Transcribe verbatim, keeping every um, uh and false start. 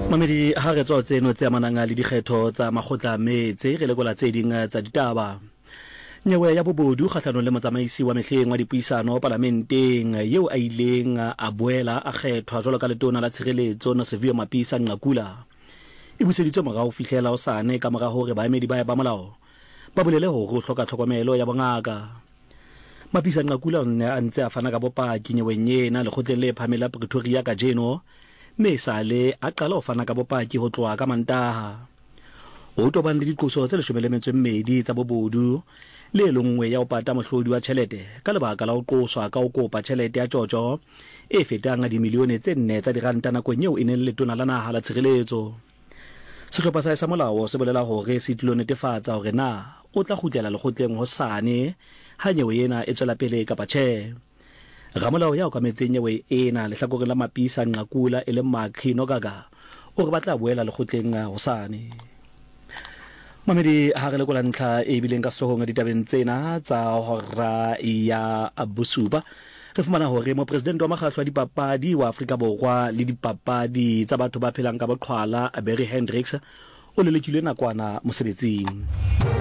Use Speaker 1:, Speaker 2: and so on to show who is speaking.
Speaker 1: Mamedi ha re tswa tseno tse amanang le dikgetho tsa makgotla metse re lekola tse ding tsa ditaba. Nyewe ya bobodu kgahlano le motsamaisi wa mehleng wa dipuisano parlamenteng yeo a ileng a boela a kgethwa jwalo ka letona la tshireletso Nosiviwe Mapisa Nqakula. E buseditswe morao fihlela hosane ka mora hore baemedi ba ba molao ba bolele hore o hloka tlhokomelo ya bongaka. Mapisa Nqakula a ntse a fana ka bopaki nyeweng ena lekgotleng le phamela Pretoria ka jeno mme sale a qala ho fana ka bopaki ho tloha ka Mantaha. O tobane le diqoso tse leshome le metso e mmedi tsa bobodu le lengwe ya ho pata mohlodi wa tjhelete ka lebaka la ho qoswa ka ho kopa tjhelete ya tjotjo e fetang dimilione tse nne tsa diranta nakong eo e neng letona la naha la tshireletso. Sehlopha sa molao se bolela hore se tlilo netefatsa hore na o tla kgutlela lekgotleng hosane ha nyewe ena e tswela pele kapa tjhe. Ramolao ya okametseng nyewe ena lehlakoreng la Mapisa Nqakula e le Makhi Nogaga o re batla boela lekgotleng hosane. Mamedi ha re lekola ntlha e bileng ka sehloho ditabeng tsena tsa hora ya bosupa re fumana hore mo president wa makgahlo a dipapadi wa Afrika Borwa le dipapadi tsa batho ba phelang ka boqhwala Barry Hendricks o lelekilwe nakwana mosebetsing.